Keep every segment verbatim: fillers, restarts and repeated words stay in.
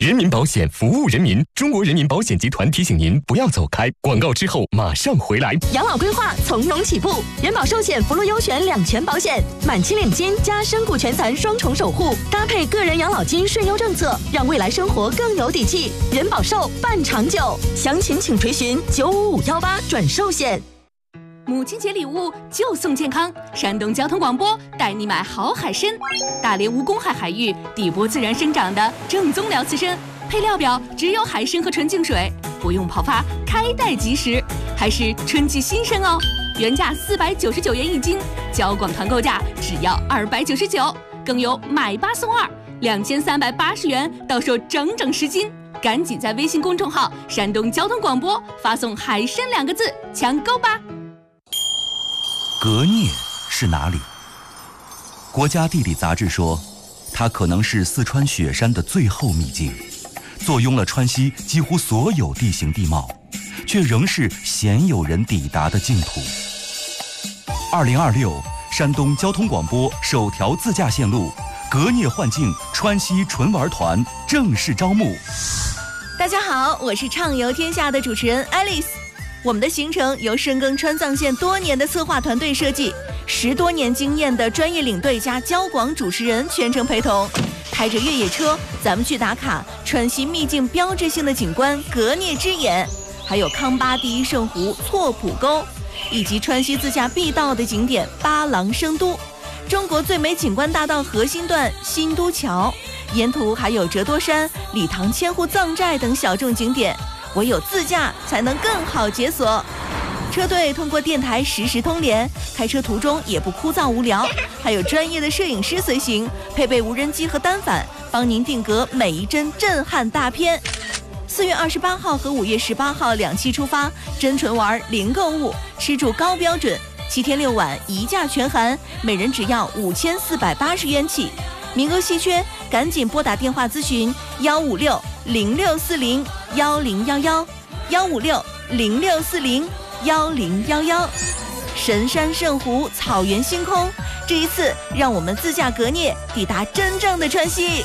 人民保险服务人民，中国人民保险集团提醒您不要走开。广告之后马上回来。 养老规划从容起步，人保寿险福禄优选两全保险，满期领金加身故全残双重守护，搭配个人养老金税优政策，让未来生活更有底气。人保寿办长久，详情请垂询九五五幺八转寿险。 母亲节礼物就送健康，山东交通广播带你买好海参，大连无公海海域底部自然生长的正宗辽刺参，配料表只有海参和纯净水，不用泡发，开袋即食，还是春季新鲜哦，原价四百九十九元一斤，交广团购价只要二百九十九，更有买八送二，两千三百八十元到手整整十斤，赶紧在微信公众号山东交通广播发送海参两个字抢购吧。 革聂是哪里？国家地理杂志说，它可能是四川雪山的最后秘境，坐拥了川西几乎所有地形地貌，却仍是鲜有人抵达的净土。二零二六，山东交通广播首条自驾线路革聂幻境川西纯玩团正式招募。 大家好，我是畅游天下的主持人 Alice。我们的行程由深耕川藏线多年的策划团队设计，十多年经验的专业领队加交广主持人全程陪同，开着越野车，咱们去打卡川西秘境标志性的景观革聂之眼，还有康巴第一圣湖错浦沟，以及川西自驾必到的景点巴郎生都，中国最美景观大道核心段新都桥，沿途还有折多山、理塘千户藏寨等小众景点。唯有自驾才能更好解锁。车队通过电台实时通联，开车途中也不枯燥无聊，还有专业的摄影师随行，配备无人机和单反，帮您定格每一帧震撼大片。四月二十八号和五月十八号两期出发，真纯玩零购物，吃住高标准，七天六晚一价全含，每人只要五千四百八十元起，名额稀缺，赶紧拨打电话咨询幺五六零六四零幺零幺幺幺五六零六四零幺零幺幺。神山圣湖，草原星空，这一次让我们自驾革聂，抵达真正的川西。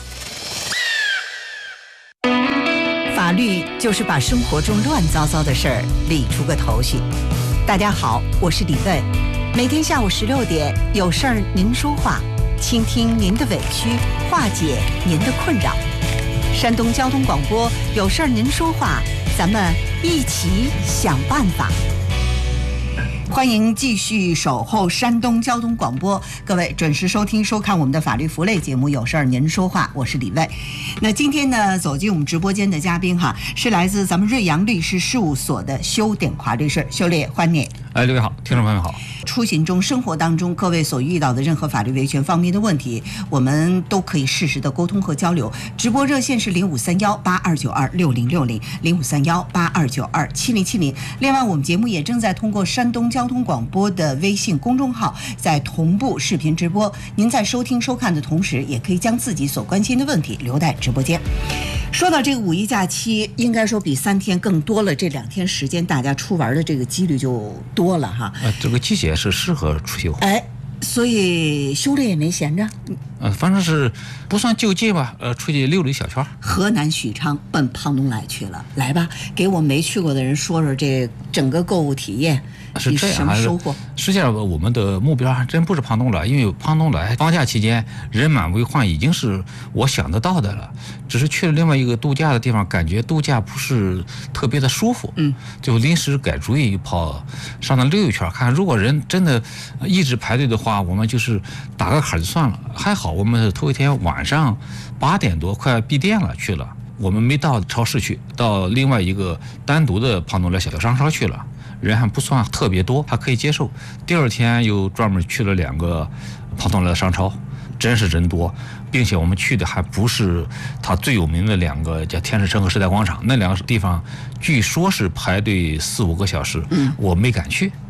法律就是把生活中乱糟糟的事儿理出个头绪。大家好，我是李卫，每天下午十六点，有事儿您说话，倾听您的委屈，化解您的困扰。山东交通广播，有事儿您说话，咱们一起想办法。欢迎继续守候山东交通广播，各位准时收听收看我们的法律服务类节目，有事儿您说话，我是李卫。那今天呢，走进我们直播间的嘉宾哈，是来自咱们瑞阳律师事务所的修典华律师。修烈，欢迎。 哎，各位好，听众朋友们好。 出行中、生活当中，各位所遇到的任何法律维权方面的问题，我们都可以适时的沟通和交流。直播热线是零五三幺八二九二六零六零零五三幺八二九二七零七零。另外，我们节目也正在通过山东交通广播的微信公众号在同步视频直播。您在收听收看的同时，也可以将自己所关心的问题留在直播间。说到这个五一假期，应该说比三天更多了，这两天时间大家出玩的这个几率就多了哈。 呃，这个季节是适合出游。 哎，所以修炼也没闲着。 呃，反正是不算就近吧，呃，出去溜溜小圈。 河南许昌奔胖东来去了，来吧，给我没去过的人说说这整个购物体验。 是这样， 什么收获？ 实际上我们的目标还真不是胖东来，因为胖东来放假期间人满为患，已经是我想得到的了。只是去了另外一个度假的地方，感觉度假不是特别的舒服，嗯，就临时改主意跑上那溜一圈，看如果人真的一直排队的话，我们就是打个卡就算了。还好我们头一天晚上八点多快闭店了去了，我们没到超市去，到另外一个单独的胖东来小商超去了。人还不算特别多，还可以接受。第二天又专门去了两个胖东来的商超，真是人多，并且我们去的还不是它最有名的两个，叫天使城和时代广场，那两个地方据说是排队四五个小时，嗯，我没敢去，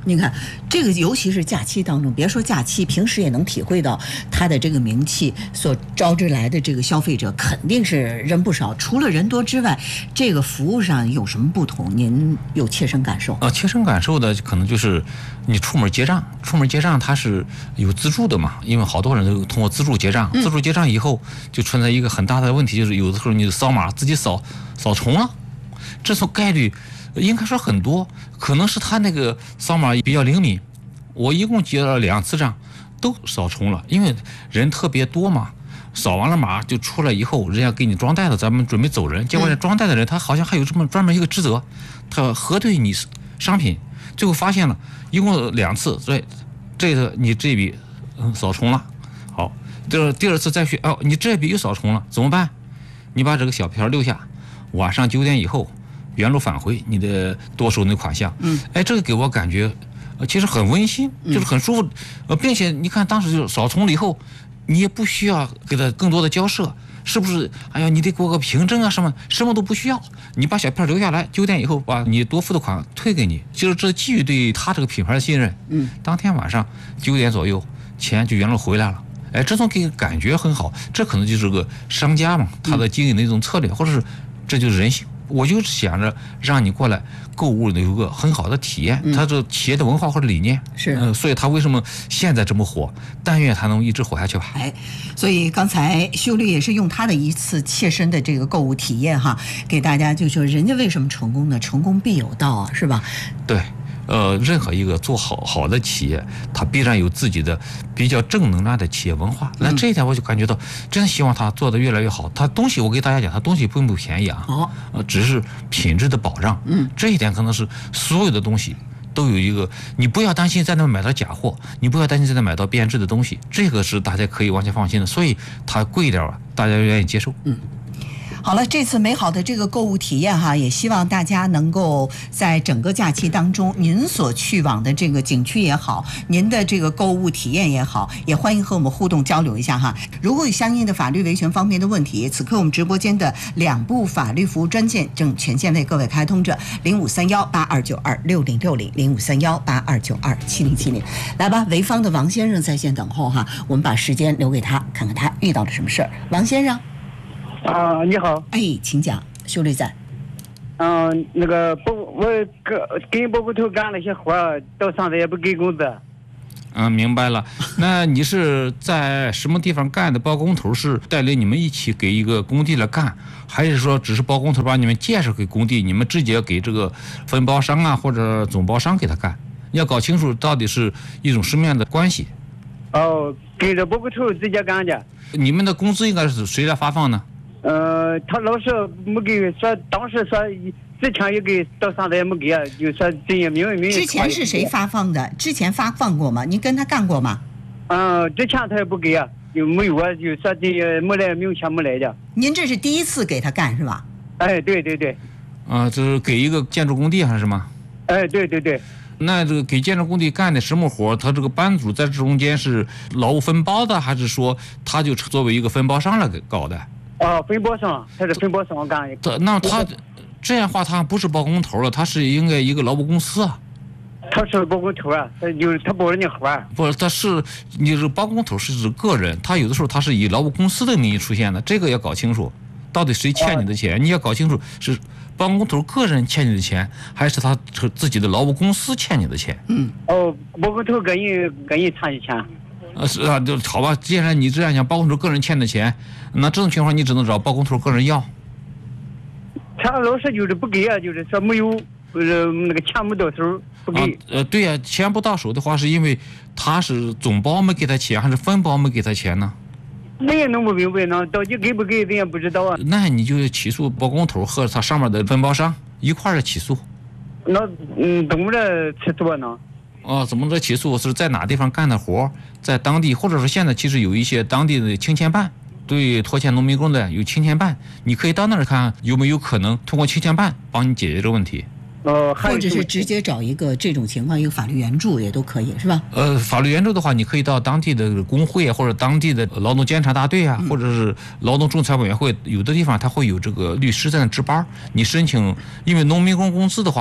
你看，这个尤其是假期当中，别说假期，平时也能体会到它的这个名气所招致来的这个消费者肯定是人不少。除了人多之外，这个服务上有什么不同？您有切身感受？ 呃，切身感受的可能就是你出门结账，出门结账它是有自助的嘛，因为好多人都通过自助结账， 嗯、 自助结账以后就存在一个很大的问题，就是有的时候你扫码自己扫扫重了，这种概率应该说很多，可能是他那个扫码比较灵敏。我一共结了两次账，都扫重了，因为人特别多嘛。扫完了码就出来以后，人家给你装袋子，咱们准备走人。结果这装袋的人他好像还有这么专门一个职责，他核对你商品，最后发现了一共两次，对，这个你这笔嗯扫重了，好，第第二次再去哦，你这笔又扫重了，怎么办？你把这个小票留下，晚上九点以后原路返回你的多收那款项。嗯，哎，这个给我感觉。呃，其实很温馨，就是很舒服，呃，并且你看当时就扫重了以后，你也不需要给他更多的交涉，是不是？哎呀，你得给我个凭证啊，什么什么都不需要，你把小票留下来，九点以后把你多付的款退给你，就是这基于对他这个品牌的信任。嗯，当天晚上九点左右，钱就原路回来了。哎，这种给感觉很好，这可能就是个商家嘛，他的经营的一种策略，或者是这就是人性。我就想着让你过来购物有一个很好的体验，他这企业的文化或者理念是， 嗯、呃，所以他为什么现在这么火？但愿他能一直火下去吧。 哎，所以刚才修律也是用他的一次切身的这个购物体验哈，给大家就说人家为什么成功呢？成功必有道啊，是吧？ 对。呃，任何一个做好好的企业，它必然有自己的比较正能量的企业文化。那这一点我就感觉到，真希望它做得越来越好。它东西我给大家讲，它东西并不便宜啊，哦，呃，只是品质的保障。嗯，这一点可能是所有的东西都有一个，你不要担心在那买到假货，你不要担心在那买到变质的东西，这个是大家可以完全放心的。所以它贵一点吧，大家愿意接受。嗯。 好了，这次美好的这个购物体验哈，也希望大家能够在整个假期当中，您所去往的这个景区也好，您的这个购物体验也好，也欢迎和我们互动交流一下哈。如果有相应的法律维权方面的问题，此刻我们直播间的两部法律服务专线正全线为各位开通着，零五三幺八二九二六零六零，零五三幺八二九二七零七零。来吧，潍坊的王先生在线等候哈，我们把时间留给他，看看他遇到了什么事儿。王先生。 啊，你好， 哎，请讲，修律在。 嗯，那个包我给给包工头干了些活，到现在也不给工资。 嗯，明白了。那你是在什么地方干的？包工头是带领你们一起给一个工地来干，还是说只是包工头把你们介绍给工地，你们直接给这个分包商啊或者总包商给他干？你要搞清楚到底是一种什么样的关系。 哦，跟着包工头直接干的。 你们的工资应该是谁来发放呢？ 呃，他老是没给说，当时说之前也给，到现在也没给，就说这些明明。 之前是谁发放的？之前发放过吗？你跟他干过吗？ 嗯，之前他也不给啊，就没有啊，就说这些没来，明显没来的。 您这是第一次给他干是吧？ 哎，对对对。 啊，就是给一个建筑工地还是什么？ 哎，对对对。 那这个给建筑工地干的什么活？他这个班组在这中间是劳务分包的，还是说他就作为一个分包商来搞的？ 哦，分包商，他是分包商干的。 那他这样的话，他不是包工头了，他是应该一个劳务公司啊。 他是包工头啊，他就是他包人家活。 不是，他是你这包工头是指个人，他有的时候他是以劳务公司的名义出现的，这个要搞清楚，到底谁欠你的钱，你要搞清楚是包工头个人欠你的钱，还是他自己的劳务公司欠你的钱。 嗯。 哦，包工头跟人跟人欠的钱。 呃是啊，就好吧。既然你这样讲，包工头个人欠的钱，那这种情况你只能找包工头个人要。 他老是就是不给啊，就是说没有，呃，那个钱没到手，不给。 啊、呃，对呀、啊，钱不到手的话，是因为他是总包没给他钱，还是分包没给他钱呢？ 那也弄不明白呢，到底给不给，咱也不知道啊。 那你就起诉包工头和他上面的分包商一块儿起诉。 那嗯，怎么着起诉呢？ 哦，怎么着起诉？是在哪地方干的活，在当地，或者说现在其实有一些当地的清欠办，对拖欠农民工的有清欠办，你可以到那儿看有没有可能通过清欠办帮你解决这个问题。 呃， 或者是直接找一个这种情况一个法律援助也都可以，是吧？ 呃，法律援助的话，你可以到当地的工会或者当地的劳动监察大队啊，嗯、或者是劳动仲裁委员会，有的地方它会有这个律师在那值班。你申请，因为农民工工资的话，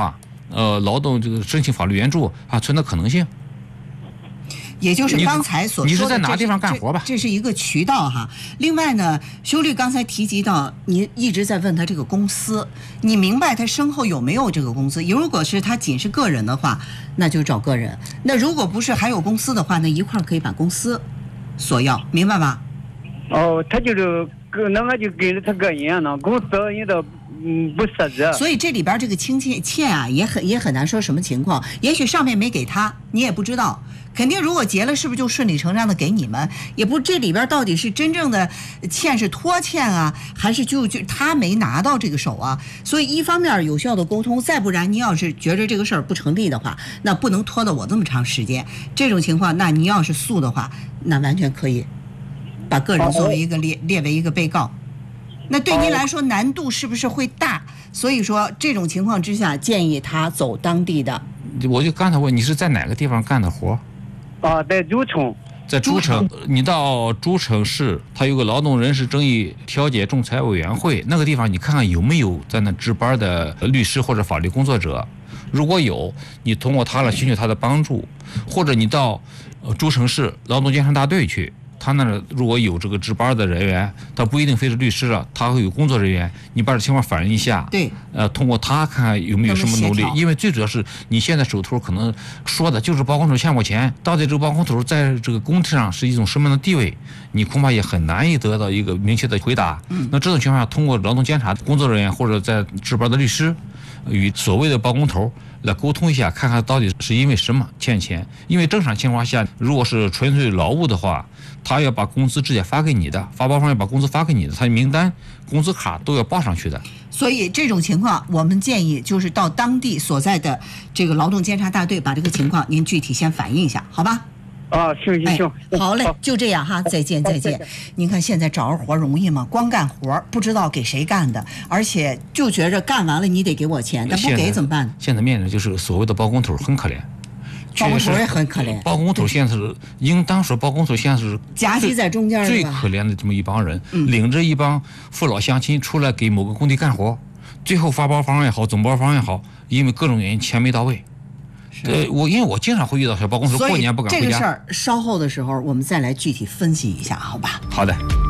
呃劳动这个申请法律援助啊存在可能性。 也就是刚才所说的， 你是在哪地方干活吧？ 这是一个渠道哈。另外呢，修律刚才提及到，你一直在问他这个公司，你明白他身后有没有这个公司？如果是他仅是个人的话，那就找个人；那如果不是还有公司的话，那一块可以把公司索要，明白吧？ 哦，他就是那我就跟着他个人呢，公司人都嗯不设置。 所以这里边这个清欠欠啊，也很也很难说什么情况。也许上面没给他，你也不知道。肯定如果结了，是不是就顺理成章的给你们？也不，这里边到底是真正的欠是拖欠啊，还是就就他没拿到这个手啊？所以一方面有效的沟通，再不然你要是觉得这个事儿不成立的话，那不能拖到我这么长时间。这种情况，那你要是诉的话，那完全可以把个人作为一个列列为一个被告。那对您来说难度是不是会大？所以说这种情况之下，建议他走当地的。 我就刚才问你是在哪个地方干的活？ 啊，在诸城， 在诸城，你到诸城市，它有个劳动人事争议调解仲裁委员会，那个地方你看看有没有在那值班的律师或者法律工作者，如果有，你通过他来寻求他的帮助，或者你到呃诸城市劳动监察大队去。他那儿如果有这个值班的人员，他不一定非是律师了，他会有工作人员，你把这情况反映一下， 对， 呃，通过他看看有没有什么努力，因为最主要是你现在手头可能说的就是包工头欠过钱，到底这个包工头在这个工地上是一种什么样的地位，你恐怕也很难以得到一个明确的回答。嗯，那这种情况下，通过劳动监察工作人员或者在值班的律师，与所谓的包工头来沟通一下，看看到底是因为什么欠钱。因为正常情况下，如果是纯粹劳务的话，他要把工资直接发给你的，发包方要把工资发给你的，他名单、工资卡都要报上去的。 所以这种情况，我们建议就是到当地所在的这个劳动监察大队，把这个情况您具体先反映一下，好吧？ 啊，行行行， 哎，好嘞，就这样哈，再见再见。您看现在找着活容易吗？光干活不知道给谁干的，而且就觉着干完了你得给我钱，那不给怎么办？ 现在面临就是所谓的包工头很可怜。 包工头也很可怜， 包工头现在是应当说，包工头现在是夹击在中间， 最可怜的这么一帮人，嗯、领着一帮父老乡亲出来给某个工地干活，最后发包方也好，总包方也好，因为各种原因钱没到位。呃，我因为我经常会遇到小包工头过年不敢回家。 这个事儿稍后的时候我们再来具体分析一下，好吧？ 好的。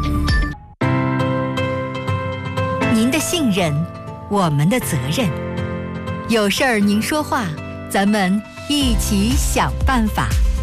您的信任，我们的责任。有事儿您说话，咱们一起想办法。